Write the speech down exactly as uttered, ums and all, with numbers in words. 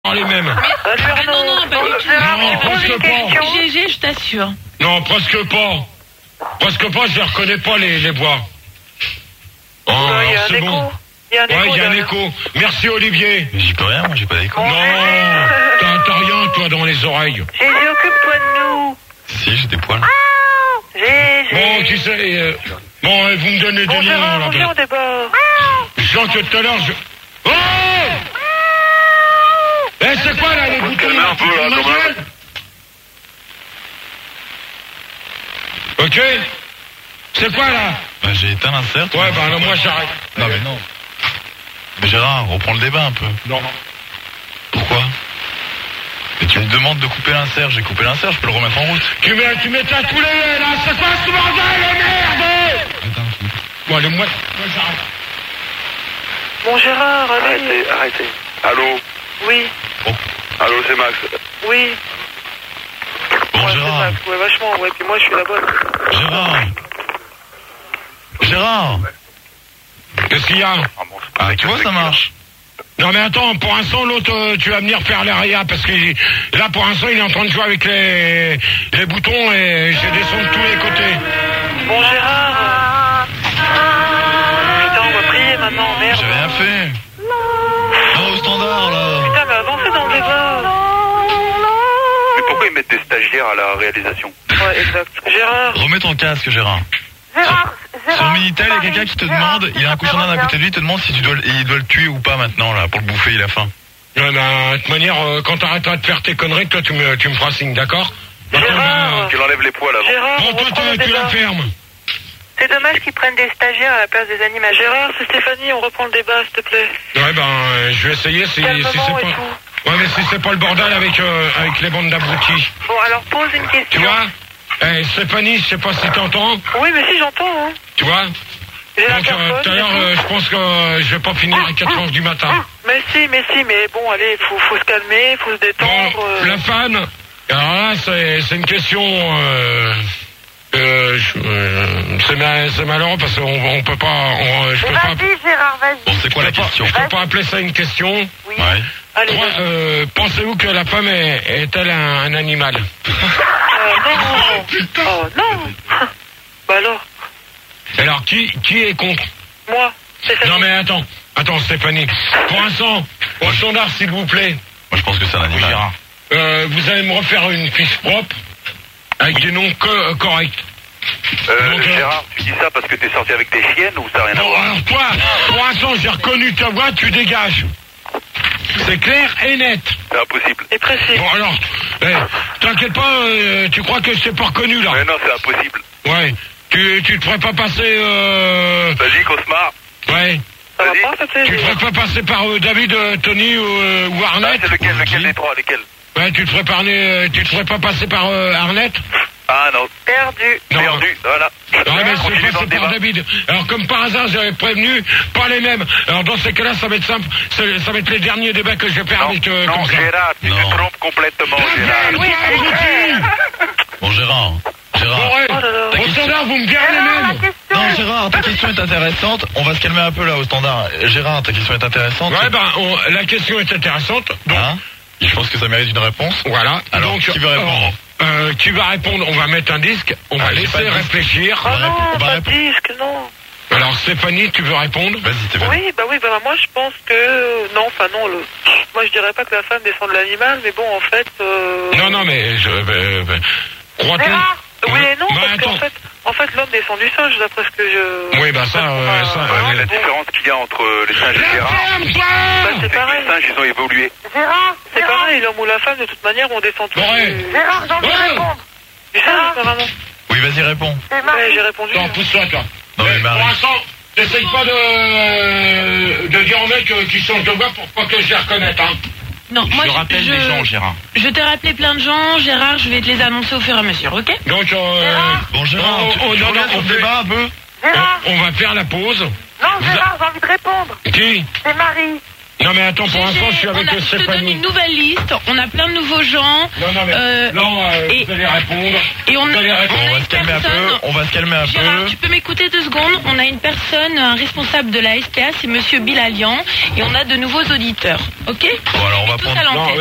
les mêmes. Mais, mais non, non, pas du tout. Non, presque pas. G G, je t'assure. Non, presque pas. Presque pas, je les reconnais pas, les, les voix. Oh, il y a un c'est écho. bon. Il y a un écho. Ouais, il y a un derrière. écho. Merci, Olivier. Mais j'y peux rien, moi, j'ai pas d'écho. Non, t'as t'as rien, toi, dans les oreilles. Gégé, occupe-toi de nous. Si, j'ai des poils. Gégé. Bon, tu sais, euh, bon, euh, vous me donnez des Bon, liens, Gérard, là. on vient au débat. Je sens que tout à l'heure, je... Oh Eh, c'est quoi, là, les boutons, calmer là, un peu, tu là, te quand ma même. gueule Ok. C'est quoi, là? Bah, j'ai éteint l'insert. Ouais, bah, alors, moi, j'arrête. Non, mais non. Mais Gérard, reprends le débat un peu. Non. Pourquoi? Et tu me demandes de couper l'insert, j'ai coupé l'insert, je peux le remettre en route. Tu mets, tu mets ta coulée, là, c'est quoi ce bordel, merde? Attends, Bon, allez, moi, moi, j'arrête. Bon, Gérard, allez. Arrêtez, arrêtez. Allô? Oui, Allô, c'est Max. oui. Bon, Ouais, c'est Gérard. Max, ouais, vachement, ouais. Puis moi, je suis la bonne. Gérard. Gérard. Qu'est-ce qu'il y a? Ah, tu vois, ça marche. Non, mais attends, pour l'instant, l'autre, euh, tu vas venir faire l'aria, parce que il- là, pour l'instant, il est en train de jouer avec les, les boutons et je descends de tous les côtés. Bon, Gérard. Putain, on va prier maintenant, merde. J'ai rien fait. Non, au standard, là. Putain, mais avancez dans le débat. Mais pourquoi ils mettent des stagiaires à la réalisation? Ouais, exact. Gérard. Remets ton casque, Gérard. Gérard, Sur Gérard, le Minitel, il y a quelqu'un qui te Gérard, demande, il a un cochon d'Inde à côté de lui, il te demande si tu dois, le- il doit le tuer ou pas maintenant, là, pour le bouffer, il a faim. Ouais, bah, de toute manière, euh, quand t'arrêteras de faire tes conneries, toi, tu me, tu me feras signe, d'accord? Maintenant, Gérard. Tu l'enlèves les poils avant. Gérard, bah, on bon, toi, reprend toi, le tu la débat. fermes. C'est dommage qu'ils prennent des stagiaires à la place des animateurs. Gérard, c'est Stéphanie, on reprend le débat, s'il te plaît. Ouais, ben, euh, je vais essayer si, si Calmement c'est et pas... tout. Ouais, mais si c'est pas le bordel avec, euh, avec les bandes d'abrutis. Bon, alors pose une Tu question. vois? Eh, Stéphanie, je sais pas si t'entends, Oui, mais si, j'entends, hein. tu vois? J'ai la Donc, euh, personne. tout à l'heure, j'écoute. euh, je pense que euh, je vais pas finir à quatre heures du matin. Mais si, mais si, mais bon, allez, faut, faut se calmer, faut se détendre. Bon, euh. la femme, alors là, c'est, c'est une question... Euh, euh, je- euh, c'est, ma- c'est malheureux parce qu'on on peut pas... On, je peux pas... Vas-y, Gérard, vas-y. Bon, c'est quoi la je peux pas- question? Je peux pas appeler ça une question. Oui. Ouais. Allez, Moi, vas-y. euh, pensez-vous que la femme est, est-elle un, un animal? Euh, non. Oh, non. Bah alors, Alors, qui, qui est contre? moi, Stéphanie. Non mais attends, attends Stéphanie. Pour l'instant, au standard s'il vous plaît. Moi, je pense que c'est un animal. Euh, vous allez me refaire une fiche propre avec des noms co- euh, corrects. Euh, Donc, euh, Gérard, tu dis ça parce que t'es sorti avec des chiennes ou ça n'a rien à Bon voir? alors toi, pour l'instant j'ai reconnu ta voix, tu dégages. C'est clair et net. C'est impossible. Et précis. Bon alors, eh, t'inquiète pas, euh, tu crois que je t'ai pas reconnu là? Mais non, c'est impossible. Ouais. Tu, tu te ferais pas passer euh... Vas-y, Cosmar. Ouais. Ça va vas-y. pas, ça te Tu te ferais pas passer par euh, David, euh, Tony ou, euh, ou Ah, Arnett? c'est lequel, lequel des trois, lesquels? Ouais, tu te ferais parler, euh, tu te ferais pas passer par euh, Arnett? Ah non, Perdu. Non. perdu, voilà. Ouais, mais c'est Continue dans passé le par débat. David. Alors, comme par hasard, j'avais prévenu, pas les mêmes. Alors, dans ces cas-là, ça va être simple. C'est- Ça va être les derniers débats que je vais faire Non, avec, euh, non, comme ça. Gérard, tu Non. te trompes complètement, Gérard. Oui, Bon, Gérard. Gérard. Bon, ouais. Oh là là. Ta Au question- standard, vous me direz les Gérard, la mêmes. question. Non, Gérard, ta question est intéressante. On va se calmer un peu là au standard. Gérard, ta question est intéressante. Ouais, ben, on- la question est intéressante. Donc, Hein? Je pense que ça mérite une réponse. voilà. Alors, Donc, qui veut répondre? euh, euh, qui va répondre? On va mettre un disque. On va Ah, j'ai pas laisser de disque. réfléchir. Oh va non, répondre, on va pas de répondre. disque, non. Alors, Stéphanie, tu veux répondre? Vas-y, Stéphane. Oui, bah oui, bah moi je pense que... Non, enfin non, le... moi je dirais pas que la femme descend de l'animal, mais bon, en fait... Euh... Non, non, mais je... Euh, euh, crois-t-on... Gérard. Oui et non, Bah, parce qu'en attends. fait, en fait l'homme descend du singe, d'après ce que je... Oui, bah ça, euh, ça... Ouais, euh, mais la bon. différence qu'il y a entre les singes et Gérard, Bah, c'est c'est que pareil. les singes, ils ont évolué. Gérard, C'est Gérard, pareil, l'homme ou la femme, de toute manière, on descend tous Ouais. du... Gérard, j'ai envie de Ouais. répondre. du singe, apparemment. Oui, vas-y, réponds. C'est Ouais, Marie. j'ai répondu. Attends, pousse-toi, toi. Non, mais Mais Marie. pour l'instant, n'essaye pas de, de dire au mec euh, qui change de voix pour pas que je les reconnaisse, hein. Non, moi, je rappelle les gens, Gérard. Je t'ai rappelé plein de gens, Gérard, je vais te les annoncer au fur et à mesure, ok? Donc, euh, Bon, Gérard, Oh, tu, oh, tu non, reviens non, sur on le fait- débat un peu? Gérard. on, on va faire la pause. Non, Gérard, j'ai envie de répondre. Qui? C'est Marie. Non mais attends, pour l'instant je suis avec on a, je te donne Stéphanie. une nouvelle liste. On a plein de nouveaux gens. Non, non, mais Euh, non, euh, et- vous allez répondre. Et on, Vous allez on répondre. a On va une se calmer un peu, personne. on va se calmer un Gérard, peu. tu peux m'écouter deux secondes. On a une personne, un responsable de la S P A, c'est Monsieur Bilalian, et on a de nouveaux auditeurs. Ok? Bon, alors on va Tous prendre- à l'antenne. Non,